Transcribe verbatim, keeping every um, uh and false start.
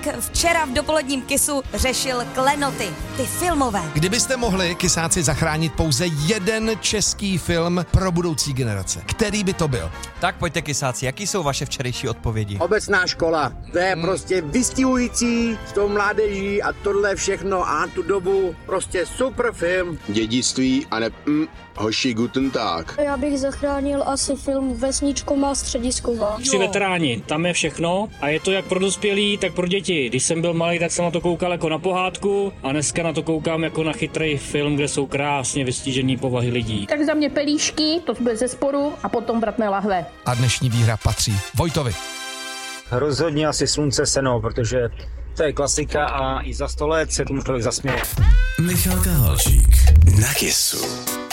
Halík včera v dopoledním Kisu řešil klenoty, ty filmové. Kdybyste mohli, Kisáci, zachránit pouze jeden český film pro budoucí generace, který by to byl? Tak pojďte, Kisáci, jaký jsou vaše včerejší odpovědi? Obecná škola, to je hmm. prostě vystihující s tou mládeží a tohle všechno a tu dobu, prostě super film. Dědictví a ne... Mm, hoši, guten Tag. Já bych zachránil asi film Vesničko má středisková. Tři veteráni, tam je všechno a je to jak pro dospělí, tak pro děti. Když jsem byl malý, tak jsem na to koukal jako na pohádku a dneska na to koukám jako na chytrý film, kde jsou krásně vystižený povahy lidí. Tak za mě pelíšky, to bez zesporu, a potom vratné lahve. A dnešní výhra patří Vojtovi. Rozhodně asi Slunce seno, protože to je klasika a i za sto let se tomu člověk zasměje. Michal Halčík na Kisu.